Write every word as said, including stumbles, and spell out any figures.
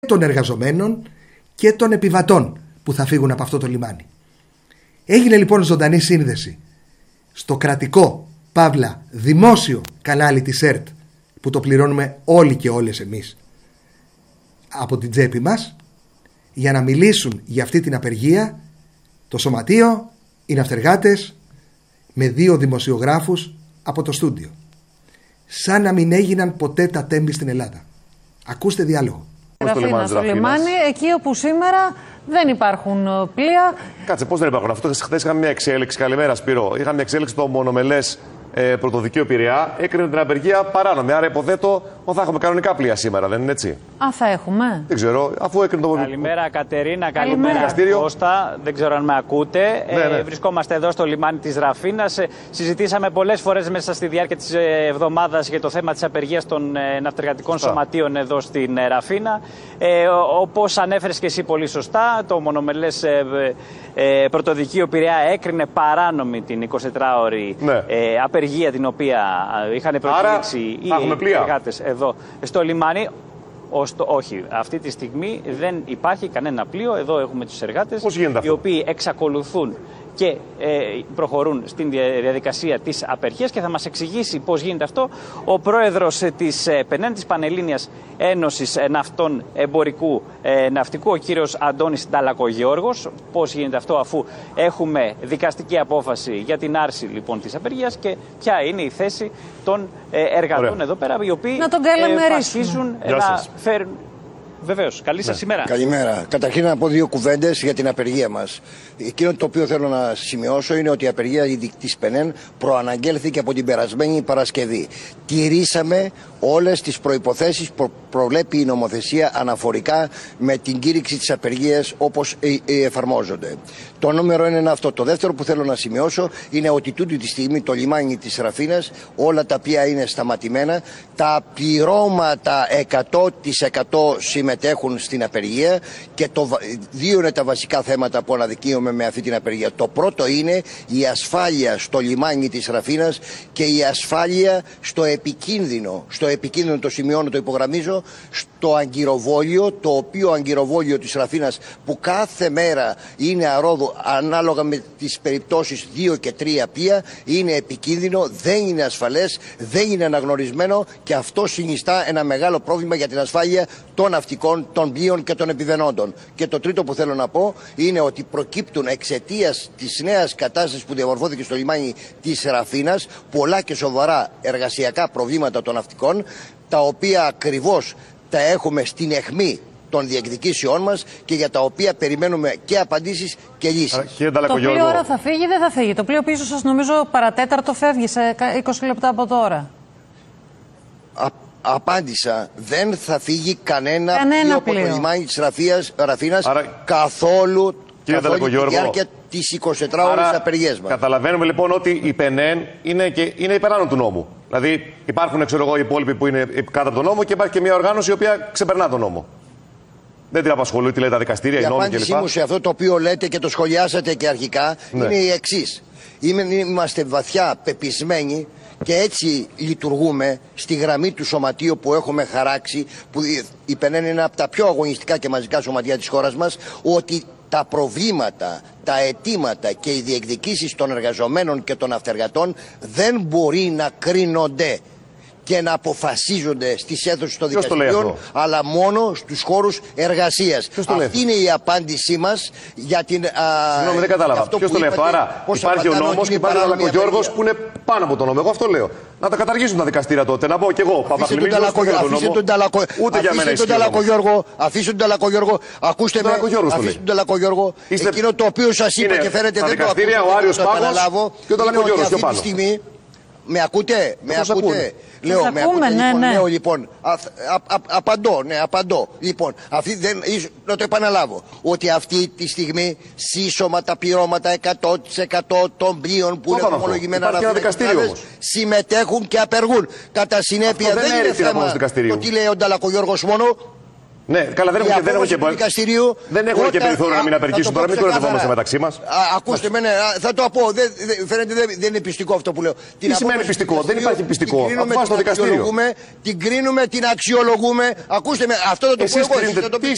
των εργαζομένων και των επιβατών που θα φύγουν από αυτό το λιμάνι. Έγινε λοιπόν ζωντανή σύνδεση στο κρατικό, παύλα, δημόσιο κανάλι της ΕΡΤ, που το πληρώνουμε όλοι και όλες εμείς από την τσέπη μας, για να μιλήσουν για αυτή την απεργία το σωματείο, οι ναυτεργάτες, με δύο δημοσιογράφους από το στούντιο. Σαν να μην έγιναν ποτέ τα τέμπη στην Ελλάδα. Ακούστε διάλογο. Ραφίνα, στο λιμάνι, εκεί όπου σήμερα δεν υπάρχουν πλοία. Κάτσε, πώς δεν υπάρχουν. Αυτό χθες είχαμε μια εξέλιξη. Καλημέρα, Σπύρο. Είχαμε μια εξέλιξη στο μονομελές ε, πρωτοδικείο Πειραιά. Έκρινε την απεργία παράνομη. Άρα υποθέτω ότι θα έχουμε κανονικά πλοία σήμερα, δεν είναι έτσι? Α, θα έχουμε. Δεν ξέρω, αφού έκρινε το. Καλημέρα, Κατερίνα. Καλημέρα, Κώστα. Δεν ξέρω αν με ακούτε. Ναι, ναι. Ε, βρισκόμαστε εδώ στο λιμάνι της Ραφίνας. Ε, συζητήσαμε πολλές φορές μέσα στη διάρκεια της εβδομάδας για το θέμα της απεργίας των ε, ναυτεργατικών σωστά. σωματείων εδώ στην ε, Ραφίνα. Ε, όπως ανέφερες και εσύ πολύ σωστά, το μονομελές ε, ε, πρωτοδικείο Πειραιά έκρινε παράνομη την εικοσιτετράωρη ναι. ε, απεργία την οποία είχαν προκηρύξει οι εργάτες εδώ στο λιμάνι. Ωστο, όχι, αυτή τη στιγμή δεν υπάρχει κανένα πλοίο. Εδώ έχουμε τους εργάτες οι οποίοι εξακολουθούν και ε, προχωρούν στην διαδικασία της απεργίας και θα μας εξηγήσει πώς γίνεται αυτό ο πρόεδρος της ε, ΠΕΝΕΝ, της Πανελλήνιας Ένωσης Ναυτών Εμπορικού ε, Ναυτικού, ο κύριος Αντώνης Νταλακογιώργος. Πώς γίνεται αυτό, αφού έχουμε δικαστική απόφαση για την άρση λοιπόν της απεργίας, και ποια είναι η θέση των ε, εργατών Ωραία. εδώ πέρα, οι οποίοι να τον ε, αρχίζουν να φέρουν. Βεβαίως. Καλή σας ημέρα. Καλημέρα. Καταρχήν να πω δύο κουβέντες για την απεργία μας. Εκείνο το οποίο θέλω να σημειώσω είναι ότι η απεργία της ΠΕΝΕΝ προαναγγέλθηκε από την περασμένη Παρασκευή. Τηρήσαμε όλες τις προϋποθέσεις που προβλέπει η νομοθεσία αναφορικά με την κήρυξη της απεργίας όπως εφαρμόζονται. Το νούμερο ένα είναι αυτό. Το δεύτερο που θέλω να σημειώσω είναι ότι τούτη τη στιγμή το λιμάνι της Ραφίνας, όλα τα οποία είναι σταματημένα, τα πληρώματα εκατό τοις εκατό συμμετέχουν στην απεργία, και το δύο είναι τα βασικά θέματα που αναδεικνύουμε με αυτή την απεργία. Το πρώτο είναι η ασφάλεια στο λιμάνι της Ραφίνας και η ασφάλεια στο επικίνδυνο, στο επικίνδυνο το σημειώνω, το υπογραμμίζω, στο αγκυροβόλιο, το οποίο αγκυροβόλιο της Ραφίνας που κάθε μέρα είναι αρόδου ανάλογα με τις περιπτώσεις δύο και τρία πλοία, είναι επικίνδυνο, δεν είναι ασφαλές, δεν είναι αναγνωρισμένο, και αυτό συνιστά ένα μεγάλο πρόβλημα για την ασφάλεια των ναυτικών, των πλοίων και των επιβενόντων. Και το τρίτο που θέλω να πω είναι ότι προκύπτουν εξαιτίας της νέας κατάστασης που διαμορφώθηκε στο λιμάνι της Ραφίνας πολλά και σοβαρά εργασιακά προβλήματα των ναυτικών, τα οποία ακριβώς τα έχουμε στην αιχμή των διεκδικήσεών μας και για τα οποία περιμένουμε και απαντήσεις και λύσεις. Το πλοίο ώρα θα φύγει, δεν θα φύγει? Το πλοίο πίσω σας νομίζω παρατέταρτο φεύγει σε είκοσι λεπτά από τώρα. Α, απάντησα, δεν θα φύγει κανένα, κανένα πλοίο από το λιμάνι της Ραφίας, Ραφίνας. Άρα, καθόλου, καθόλου τη διάρκεια της εικοσιτετράωρης απεργίας μας. Καταλαβαίνουμε λοιπόν ότι η ΠΕΝΕΝ είναι, και, είναι υπεράνω του νόμου. Δηλαδή υπάρχουν, ξέρω εγώ, οι υπόλοιποι που είναι κάτω από τον νόμο, και υπάρχει και μια οργάνωση η οποία ξεπερνά τον νόμο. Δεν την απασχολεί, τι λέει τα δικαστήρια, οι νόμοι κλπ. Η απάντησή μου σε αυτό το οποίο λέτε και το σχολιάσατε και αρχικά ναι. είναι η εξής. Είμαστε βαθιά πεπισμένοι και έτσι λειτουργούμε στη γραμμή του σωματείου που έχουμε χαράξει, που η ΠΕΝΕΝ είναι από τα πιο αγωνιστικά και μαζικά σωματεία της χώρας μας, ότι τα προβλήματα, τα αιτήματα και οι διεκδικήσεις των εργαζομένων και των ναυτεργατών δεν μπορεί να κρίνονται και να αποφασίζονται στις αίθουσες των δικαστηριών, αλλά μόνο στους χώρους εργασίας. Αυτή είναι η απάντησή μας για την. Συγγνώμη, δεν κατάλαβα. Ποιος το λέει αυτό? Άρα υπάρχει ο νόμος και υπάρχει ο Νταλακογιώργος που είναι πάνω από τον νόμο. Εγώ αυτό λέω. Να τα καταργήσουν τα δικαστήρια τότε. Να πω κι εγώ. Αφήστε τον Νταλακογιώργο. Αφήστε τον Νταλακογιώργο. Ακούστε με. Αφήστε τον Νταλακογιώργο. Εκείνο το οποίο σας είπα και φαίνεται δεν το επαναλάβω. Αυτή τη στιγμή. Με ακούτε, με ακούτε. Λέω, με ακούτε, ναι, λοιπόν, ναι. λέω λοιπόν, α, α, α, απαντώ, ναι, απαντώ. Λοιπόν, αυτή δεν, να το επαναλάβω, ότι αυτή τη στιγμή σύσσωμα τα πληρώματα εκατό τοις εκατό των πλοίων που είναι ομολογημένα να συμμετέχουν και απεργούν. Κατά συνέπεια αυτό δεν, δεν είναι θέμα το τι λέει ο Νταλακογιώργος μόνο. Ναι, καλά, δεν έχουμε, δεν έχουμε και, δικαστηρίου, δεν έχουμε και περιθώριο να μην απεργήσουν τώρα, μην κοροϊδευόμαστε μεταξύ μας. Ακούστε με, ναι, θα το πω. Δεν, φαίνεται δεν, δεν είναι πιστικό αυτό που λέω. Τι την σημαίνει πιστικό? Δεν υπάρχει πιστικό. Αποφάσισε το δικαστήριο. Την κρίνουμε, την αξιολογούμε. Ακούστε με, αυτό θα το πω εγώ.